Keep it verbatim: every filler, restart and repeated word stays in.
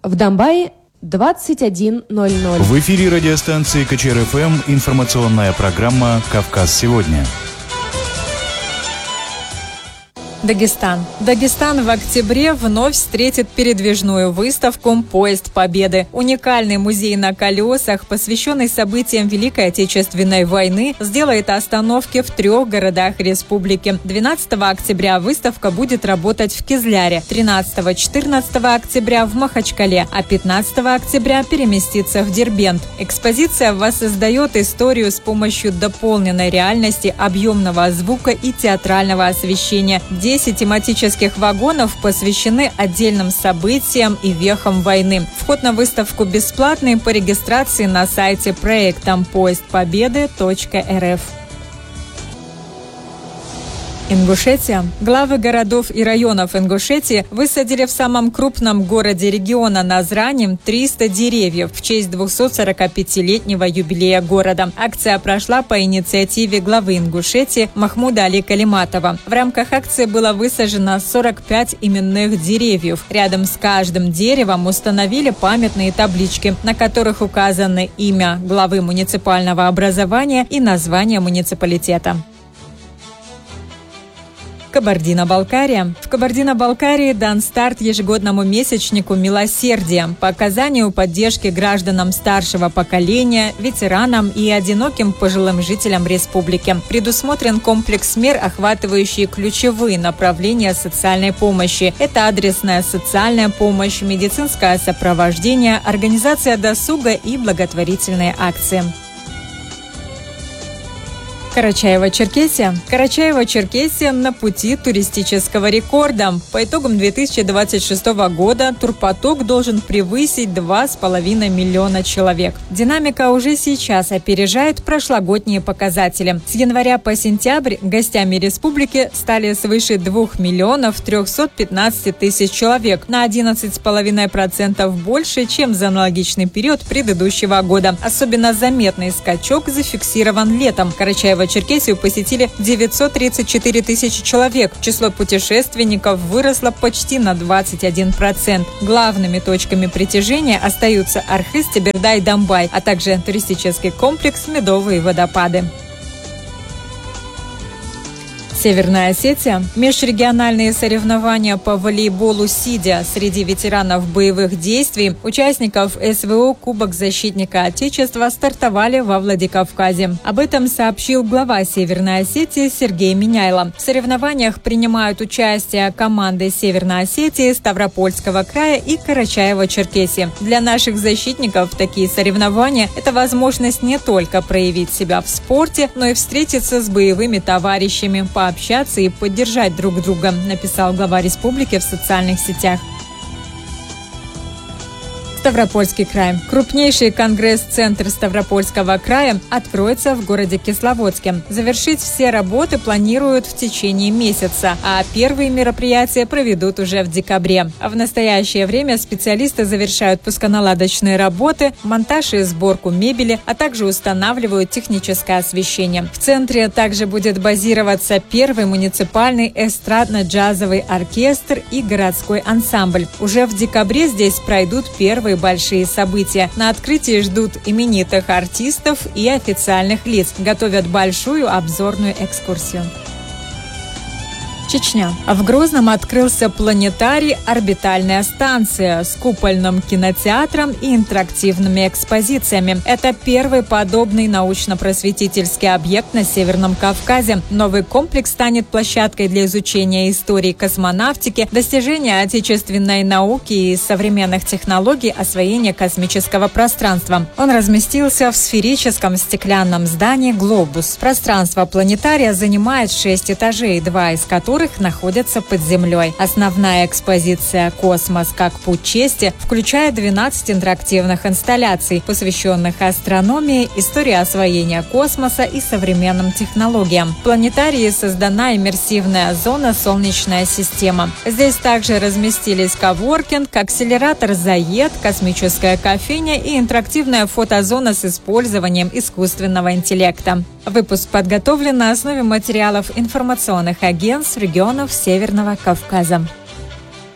В Домбае двадцать один ноль ноль. В эфире радиостанции КЧР-ФМ информационная программа «Кавказ сегодня». Дагестан. Дагестан в октябре вновь встретит передвижную выставку «Поезд Победы». Уникальный музей на колесах, посвященный событиям Великой Отечественной войны, сделает остановки в трех городах республики. двенадцатого октября выставка будет работать в Кизляре, тринадцатого-четырнадцатого октября в Махачкале, а пятнадцатого октября переместится в Дербент. Экспозиция воссоздает историю с помощью дополненной реальности, объемного звука и театрального освещения. десять тематических вагонов посвящены отдельным событиям и вехам войны. Вход на выставку бесплатный по регистрации на сайте проекта поезд победы точка эр эф. Ингушетия. Главы городов и районов Ингушетии высадили в самом крупном городе региона Назрани триста деревьев в честь двухсотсорокапятилетнего юбилея города. Акция прошла по инициативе главы Ингушетии Махмуда Али Калиматова. В рамках акции было высажено сорок пять именных деревьев. Рядом с каждым деревом установили памятные таблички, на которых указаны имя главы муниципального образования и название муниципалитета. Кабардино-Балкария. В Кабардино-Балкарии дан старт ежегодному месячнику «Милосердие» по оказанию поддержки гражданам старшего поколения, ветеранам и одиноким пожилым жителям республики. Предусмотрен комплекс мер, охватывающий ключевые направления социальной помощи. Это адресная социальная помощь, медицинское сопровождение, организация досуга и благотворительные акции. Карачаево-Черкесия. Карачаево-Черкесия на пути туристического рекорда. По итогам две тысячи двадцать шестого года турпоток должен превысить два с половиной миллиона человек. Динамика уже сейчас опережает прошлогодние показатели. С января по сентябрь гостями республики стали свыше двух миллионов трехсот пятнадцати тысяч человек, на одиннадцать с половиной процентов больше, чем за аналогичный период предыдущего года. Особенно заметный скачок зафиксирован летом. Карачаево Черкесию посетили девятьсот тридцать четыре тысячи человек. Число путешественников выросло почти на двадцать один процент. Главными точками притяжения остаются Архыз, Тебердай, Домбай, а также туристический комплекс «Медовые водопады». Северная Осетия. Межрегиональные соревнования по волейболу сидя среди ветеранов боевых действий, участников эс вэ о «Кубок защитника Отечества» стартовали во Владикавказе. Об этом сообщил глава Северной Осетии Сергей Миняйло. В соревнованиях принимают участие команды Северной Осетии, Ставропольского края и Карачаево-Черкесии. Для наших защитников такие соревнования – это возможность не только проявить себя в спорте, но и встретиться с боевыми товарищами, по общаться и поддержать друг друга, написал глава республики в социальных сетях. Ставропольский край. Крупнейший конгресс-центр Ставропольского края откроется в городе Кисловодске. Завершить все работы планируют в течение месяца, а первые мероприятия проведут уже в декабре. В настоящее время специалисты завершают пусконаладочные работы, монтаж и сборку мебели, а также устанавливают техническое освещение. В центре также будет базироваться первый муниципальный эстрадно-джазовый оркестр и городской ансамбль. Уже в декабре здесь пройдут первые большие события. На открытии ждут именитых артистов и официальных лиц. Готовят большую обзорную экскурсию. Чечня. В Грозном открылся планетарий «Орбитальная станция» с купольным кинотеатром и интерактивными экспозициями. Это первый подобный научно-просветительский объект на Северном Кавказе. Новый комплекс станет площадкой для изучения истории космонавтики, достижения отечественной науки и современных технологий освоения космического пространства. Он разместился в сферическом стеклянном здании «Глобус». Пространство планетария занимает шесть этажей, два из которых находятся под землей. Основная экспозиция «Космос как путь чести» включает двенадцать интерактивных инсталляций, посвященных астрономии, истории освоения космоса и современным технологиям. В планетарии создана иммерсивная зона «Солнечная система». Здесь также разместились коворкинг, акселератор «Заед», космическая кофейня и интерактивная фотозона с использованием искусственного интеллекта. Выпуск подготовлен на основе материалов информационных агентств регионов Северного Кавказа.